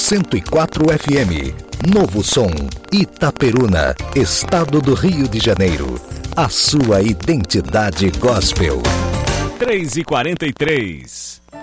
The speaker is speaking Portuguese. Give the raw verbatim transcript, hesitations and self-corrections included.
cento e quatro F M. Novo Som, Itaperuna, Estado do Rio de Janeiro. A sua identidade gospel. três e quarenta e três.